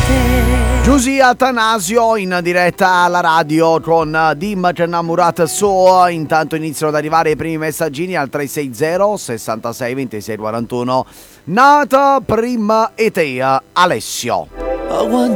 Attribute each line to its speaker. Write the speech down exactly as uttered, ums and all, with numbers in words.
Speaker 1: Giusy Atanasio in diretta alla radio con Dim Namurat So. Intanto iniziano ad arrivare i primi messaggini al tre sei zero sessantasei ventisei quarantuno. Nata prima Etea Alessio.
Speaker 2: I wonder